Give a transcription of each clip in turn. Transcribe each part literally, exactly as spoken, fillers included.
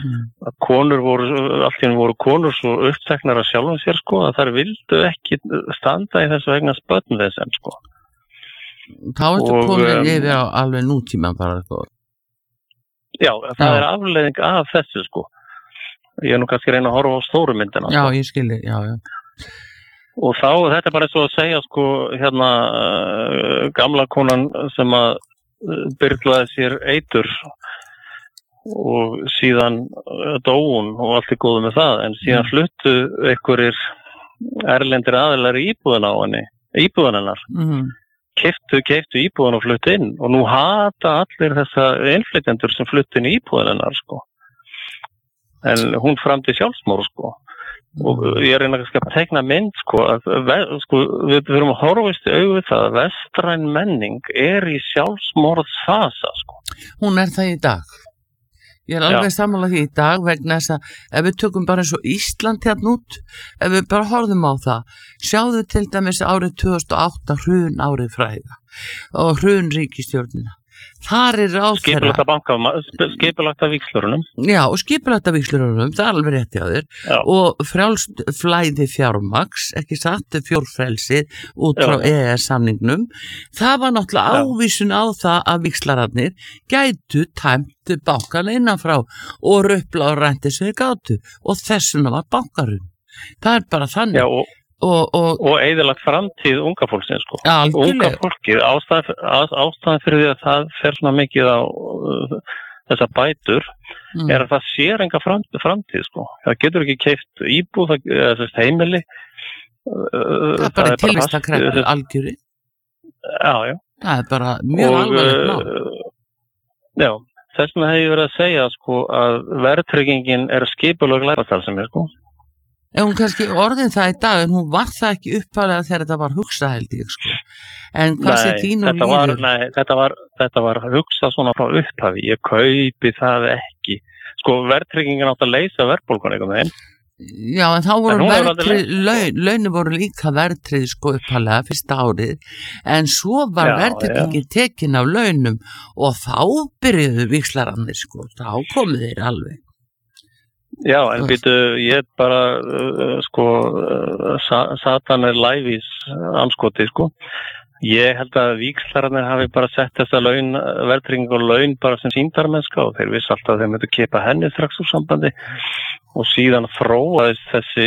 mm. að konur voru, allt í einu voru konur svo uppteknar að sjálfum sér sko að þær vildu ekki standa í þessu vegna spötn þessum sko. Þá ertu komin yfir á alveg nútíma bara sko. Já, það já. Er afleiðing af þessu sko. Ég er nú kannski að reyna að horfa á stóru myndina. Já, sko. ég skilji, já, já. Og þá, þetta er bara eins og að segja sko, hérna, uh, gamla konan sem að uh, byrglaði sér eitur og síðan uh, dóun og allt er góðu með það, en síðan mm. fluttu einhverjir erlendir aðilar í íbúðan á henni, íbúðan hennar. Mm. Keyptu, keyptu íbúðan og fluttu inn og nú hata allir þessa innflytjendur sem fluttu inn í íbúðan hennar sko. En hún framdi sjálfsmorð sko. Og ég er einhverjum að tegna mynd sko að sko, við þurfum að horfast í augu við það að vestræn menning er í sjálfsmorðsfasa sko. Hún er það í dag. Ég er alveg sammála því í dag vegna þess að ef við tökum bara eins og Ísland hérna út, ef við bara horfum á það, sjáðu til dæmis árið tvö þúsund og átta hrun árið fræga og hrun ríkisstjórnina. Þar er ráðherra skipulagta banka, skipulagta víxlurunum já og skipulagta víxlurunum, það er alveg rétt hjá þér já. Og frjálst flæði fjármagns, ekki satt fjórfrelsið út frá E E S-samningnum það var náttúrulega já. Ávísun á það að víxlararnir gætu tæmt bankana innanfrá og röpla og rænti sem þeir gátu og þessuna var bankarun það er bara þannig já, og og, og, og eyðilagt framtíð unga fólksins sko. ja, unga fólkið, ástæðan, ástæðan fyrir því að það fer svona mikið á uh, þessa bætur mm. er að það sér enga framtíð, framtíð sko. Það getur ekki keypt íbúð eða heimili uh, það er bara tilvist að krefja algjöri já, já það er bara mjög alvarlegt ná uh, já, þess vegna hef ég verið að segja sko, að verðtryggingin er skipulag glæpastarfsemi sko. En hún kannski orðin það í dag, en hún var það ekki upphæðlega þegar þetta var hugsa held ég, sko. En hvað sé þín og líður? Nei, þetta var, þetta var hugsa svona frá upphæði, ég kaupi það ekki. Sko, verðtryggingin átt að leysa verðbólgun eitthvað með einn. Já, en þá voru verðtrið, laun, launin voru líka verðtrið sko upphæðlega fyrsta árið, en svo var verðtryggingin tekin af launum og þá byrjuðu víxlararnir, sko, þá komu þeir alveg. Já, en býtu, ég bara, uh, sko, uh, Satan er lævís anskoti, sko. Ég held að víxlararnir hafi bara sett þessa laun, verðtrygging og laun bara sem sýndarmennska og þeir vissi alltaf að þeir myndu kippa henni strax úr sambandi og síðan þróaðist þessi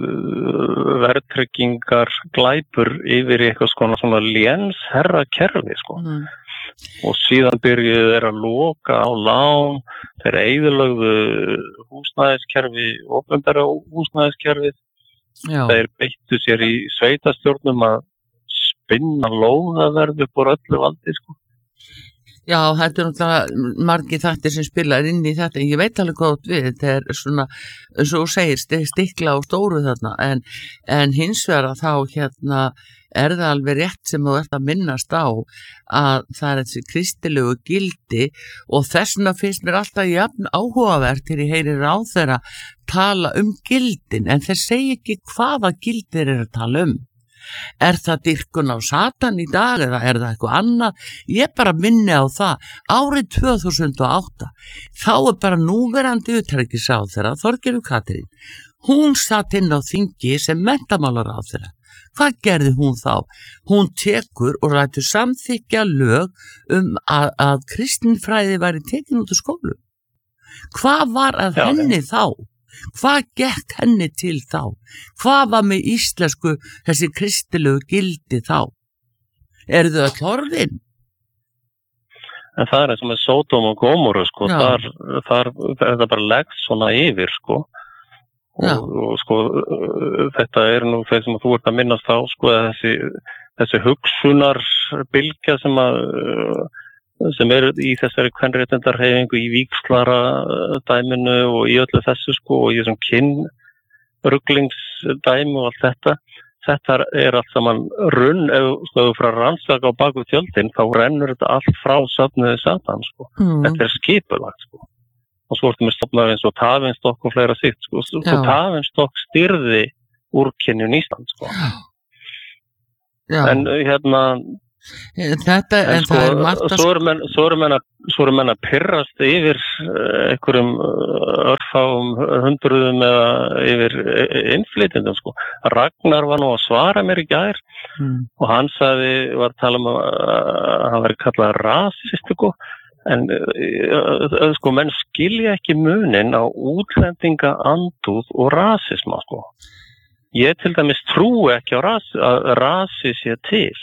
uh, verðtryggingar glæpur yfir í eitthvað svona, svona lénsherra kerfi, sko. Mm. Og síðan byrjuðu þeir að loka á lán, þeir eyðilögðu húsnæðiskerfi, opinbera húsnæðiskerfið, Já. Þeir beittu sér í sveitastjórnum að spinna lóðaverð upp úr öllu valdi, sko. Já, þetta er náttúrulega margir þættir sem spilar inn í þetta, ég veit alveg gott við, þetta er svona, eins og þú segir, stikla og stóru þarna, en, en hins vegar að þá hérna er það alveg rétt sem þú ert að minnast á að það er þessi kristilegu gildi og þessna finnst mér alltaf jafn áhugavert til ég heyri ráðherra tala um gildin, en þeir segi ekki hvaða gildir er að tala um. Er það dýrkun á Satan í dag eða er það eitthvað annað? Ég bara minni á það. Árið tvö þúsund og átta, þá er bara núverandi utanríkisráðherra Þorgerður Katrín. Hún satt inn á þingi sem menntamálaráðherra. Hvað gerði hún þá? Hún tekur og rætur samþykkja lög um að, að kristinfræði væri tekin út úr skólu. Hvað var að Já, henni ja. þá? Hvað gekk henni til þá? Hvað var með íslensku þessi kristilegu gildi þá? Eru þau að horfin? En það er eins og með Sódóm og Gómoru, sko, þar, þar er það bara leggt svona yfir, sko. Og, og sko, þetta er nú þeir sem þú ert að minnast á, sko, þessi, þessi hugsunarbylgja sem að sem er í þessari kvenréttindarhreyfingu í víxlara dæminu og í öllu þessu sko og í þessum kynrugglingsdæmi og allt þetta þetta er allt saman runn ef þú frá rannsaka á baku tjöldin þá rennur þetta allt frá söfnuði Satan sko mm. þetta er skipulagt sko og svo ertu með stofnar eins og Tafinnstokk og fleira sitt sko svo Tafinnstokk styrði úrkynjun Ísland sko Já. En hérna Þetta, en, en sko, það er margt að... Svo eru menn, svo eru menn að, svo eru menn að pirrast yfir einhverjum örfáum hundruðum eða yfir innflytjendum, sko. Ragnar var nú að svara mér í gær mm. og hann sagði, var að tala um að hann var kallað rasist, sko. En sko, menn skilja ekki munin á útlendinga andúð og rasisma, sko. Ég til dæmis trúi ekki á ras, að rasi sé til.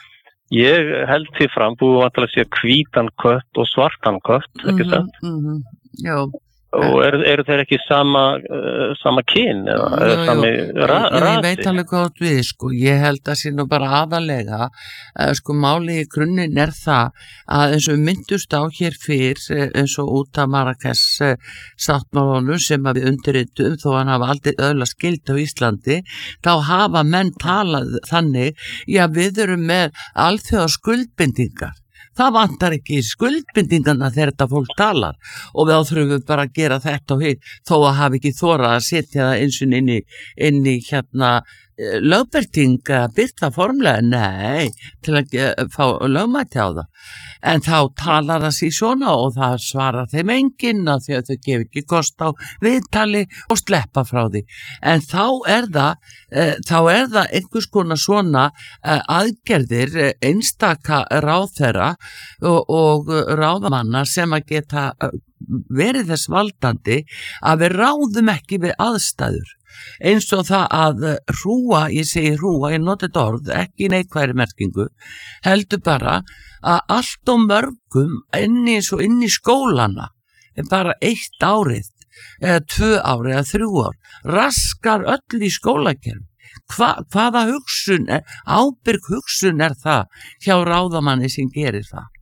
Ég held því fram, búið að sé hvítan kött og svartan kött, ekki sant? Mm-hmm, mm-hmm. Já. Og eru er þeir ekki sama, uh, sama kyn eða jú, sami ra rasi? Ég veit alveg hvað við, sko. Ég held að sé nú bara aðalega, uh, sko, máli í grunninn er það að eins og myndust á hér fyrr, eins og út af Marrakesh uh, sáttmálunum sem að við undirritum, þó hann hafa aldrei öðla skild á Íslandi, þá hafa menn talað þannig, já, við erum með alþjóða skuldbindingar. Það vantar ekki skuldbindingarna þegar þetta fólk talar og við þurfum við bara að gera þetta og hitt þó að hafa ekki þorað að setja það eins og inn í, inn í hérna lögberting að byrta formlega, nei, til að fá lögmæti á það. En þá talar það sér svona og það svarar þeim enginn að því að þau gef ekki kost á viðtali og sleppa frá því. En þá er það, eh, þá er það einhvers konar svona eh, aðgerðir eh, einstaka ráðherra og, og ráðamanna sem að geta eh, verið þess valdandi að við ráðum ekki við aðstæður. Eins og það að hrúa, ég segi hrúa, ég noti þetta orð, ekki neikvæðri merkingu, heldur bara að allt og mörgum inni, svo inn í skólana, bara eitt árið, eða tvö árið, eða þrjú ár, raskar öll í skólakerfi. Hva, hvaða hugsun, ábyrg hugsun er það hjá ráðamanni sem gerir það?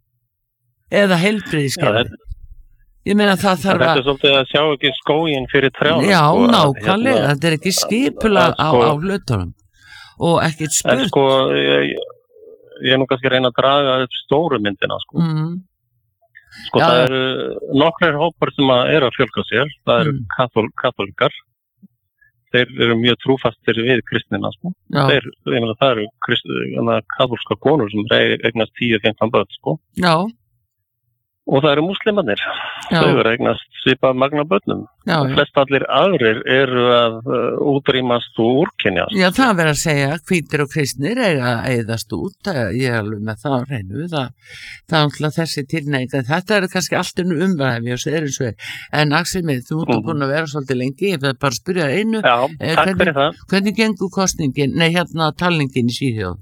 Eða heilbrigðiskerfi? Ég meina það þarf að... Þetta er svolítið að sjá ekki skóginn fyrir trjána. Já, sko, nákvæmlega, hérna, þetta er ekki skipulag sko, á, á hlutunum og ekkert spurt. En sko, ég, ég er nú kannski að reyna að draga upp stóru myndina, sko. Mm. Sko, Já, það eru nokkrir hópar sem eru að fjölga sér, það eru mm. kathol, katholikar. Þeir eru mjög trúfastir við kristnina, sko. Já. Þeir, ég meina, það eru krist, katholska konur sem eignast tíu til fimmtán börn, sko. Já. Og það eru múslimarnir, þau eru eignast svipað magna börnum. Já, já. Flest allir aðrir eru að uh, útrýmast og úrkynjast. Já, það verður að segja, hvítir og kristnir eiga að eyðast út, ég er alveg með það á hreinu, það, það er alltaf þessi tilneiga, þetta eru kannski allt um umræði, og það er eins og er. En Axel minn, þú ert mm. búin að vera svolítið lengi, ég vil bara spyrja einu. Já, eh, takk hvernig, fyrir það. Hvernig gengur kostningin, nei hérna talningin í Svíþjóð?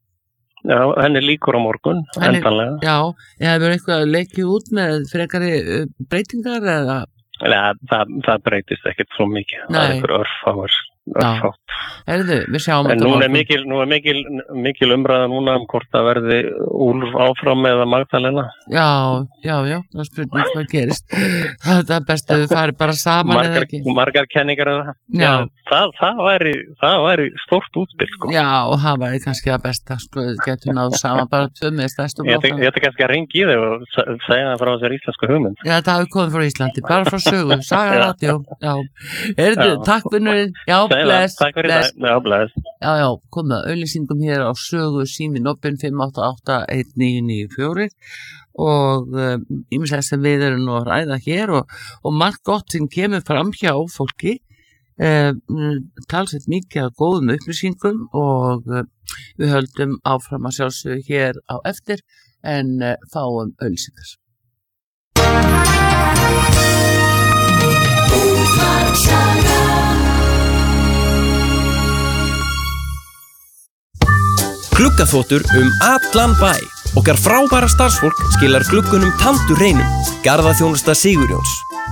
Já, henni líkur á morgun, henni, endanlega. Já, hefur eitthvað leikið út með frekari breytingar eða? Ja, það, það breytist ekkert svo mikið. Nei. Það er einhver örfáir, örfátt. Erðu, við sjáum en nú er mikil, nú er mikil, mikil umræða núna um hvort það verði Úlf áfram eða Magdalena. Já, já, já, það er spurning hvað gerist. Það er best að við fari bara saman margar, eða ekki. Margar kenningar eða það. Já. Það, það, væri, það væri stórt útspil, sko. Já, og það væri kannski að besta, sko, getur náðu saman bara tvö með stærstu blóta. Ég ætti kannski að ringi í þig og segja það frá þessar íslensku hugmynd. Já, það hafi komið frá Íslandi, bara frá sögu, saga radio, já. Erðu, takk vinnurinn, já, bless, bless. Já, bless. Já, já, komið auðlýsingum hér á sögu síminn opinn fimm átta átta eitt níu níu fjögur og ýmislegt um, sem við erum nú að ræða hér og, og margt gott sem kemur fram hjá fólki. Uh, talsveit mikið af góðum upplýsingum og uh, við höldum áfram að sjálfsögðu hér á eftir en uh, fáum auðlýsingar. Gluggaþvottur um allan bæ. Okkar frábæra starfsfólk skilar gluggunum tandur hreinum. Garðaþjónusta Sigurjóns.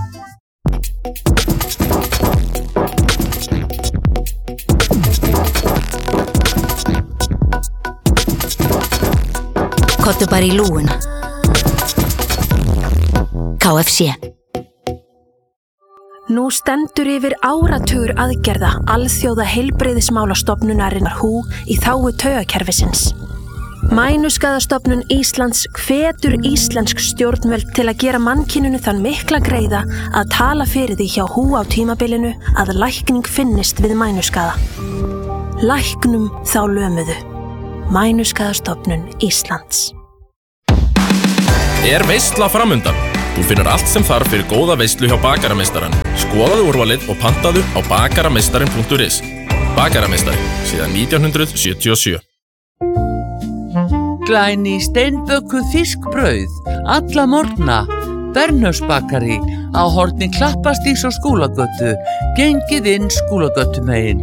Kottu bara í lúuna. K F C. Nú stendur yfir áratugur aðgerða alþjóða heilbrigðismálastofnunarinnar H U í þágu taugakerfisins. Mænuskaðastofnun Íslands hvetur íslensk stjórnvöld til að gera mannkyninu þann mikla greiða að tala fyrir því hjá H U á tímabilinu að lækning finnist við mænuskaða. Læknum þá lömuðu. Mænuskaðastofnun Íslands. Er veisla framundan? Þú finnur allt sem þarf fyrir góða veislu hjá Bakarameistarann. Skoðaðu úrvalið og pantaðu á bakarameistarin punktur is. Bakarameistarin, síðan nítján hundruð sjötíu og sjö. Glæni steinbökuð fiskbrauð, alla morgna, Bernhöfsbakari á horni Klappastígs og Skúlagötu, gengið inn Skúlagötumegin.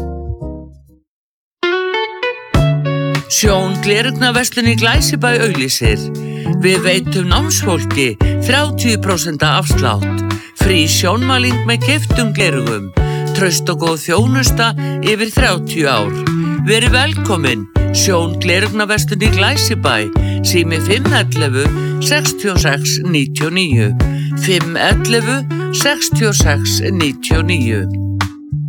Sjón glerugnaverslun í Glæsibæ auglýsir. Við veitum námsfólki þrjátíu prósent afslátt, frí sjónmæling með keyptum glerugum, traust og góð þjónusta yfir þrjátíu ár. Verið velkomin, Sjón glerugnaverslun í Glæsibæ, sími fimm ellefu sextíu og sex níutíu og níu, fimm ellefu sextíu og sex níutíu og níu.